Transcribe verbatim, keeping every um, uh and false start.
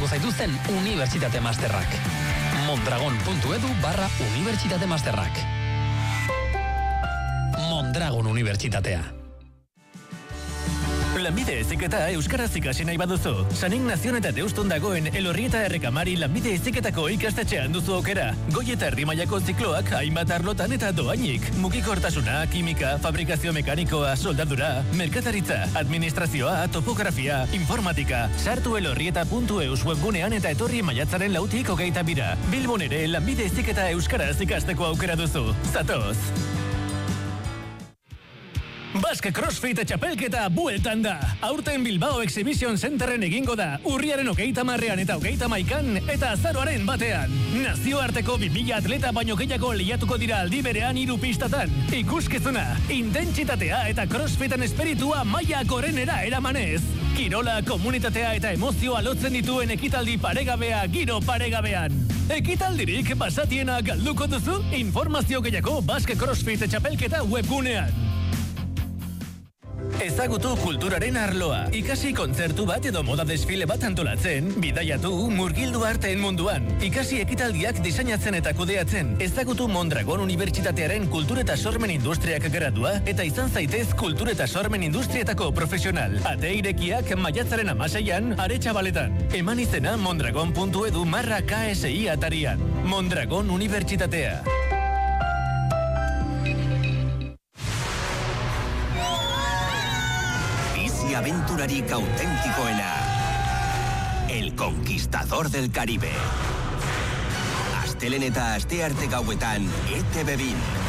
zaituzten unibertsitate masterrak. mondragon.edu barra unibertsitate masterrak. Mondragon Unibertsitatea. Lanbide heziketa euskaraz ikasi nahi baduzu. San Ignazion eta Deuston dagoen Elorrieta Errekamari lanbide heziketako ikastetxean duzu aukera. Goi eta erdi mailako zikloak hainbat arlotan eta doainik. Mugikortasuna, kimika, fabrikazio mekanikoa, soldadura, merkataritza, administrazioa, topografia, informatika. Sartu elorrieta puntu eus webgunean eta etorri maiatzaren lautik hogeita bira. Bilbon ere lanbide heziketa euskaraz ikasteko aukera duzu. Zatoz! Basque CrossFit txapelketa bueltan da. Aurten Bilbao Exhibition Centerren egingo da. Urriaren hogeita marrean eta hogeita maikan eta azaroaren batean. Nazioarteko bi mila atleta baino gehiago lehiatuko dira aldi berean hiru pistatan. Ikuskizuna, intentsitatea eta CrossFiten espiritua maila gorenera eramanez. Kirola, komunitatea eta emozioa lotzen dituen ekitaldi paregabea giro paregabean. Ekitaldirik basatiena galduko duzu? Informazio gehiago Basque CrossFit txapelketa webgunean. Ezagutu kulturaren arloa. Ikasi kontzertu bat edo moda desfile bat antolatzen, bidaiatu murgildu arteen munduan. Ikasi ekitaldiak diseinatzen eta kudeatzen. Ezagutu Mondragon Unibertsitatearen kultur eta sormen industriak gradua eta izan zaitez kultur eta sormen industrietako profesional. Ate irekiak maiatzaren amaseian Aretxabaletan. Eman izena mondragon puntu edu barra K S I atarian. Mondragon Unibertsitatea. Aventurarik auténticoena. El Conquistador del Caribe. Astelehen eta astearte gauetan E T B bin.